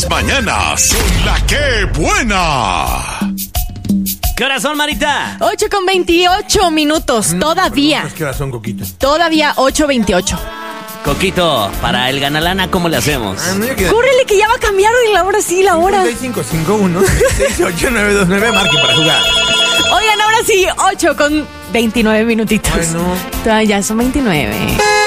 Mañanas son la que buena. ¿Qué horas son, Marita? 8:28. Todavía. ¿Qué horas son, Coquito? Todavía 8:28. Coquito, para el Ganalana, ¿cómo le hacemos? Córrele que ya va a cambiar la hora, sí, la hora. 5551 68929, marquen para jugar. Oigan, ahora sí, 8:29 minutitos. Ay, no. Ya son 29.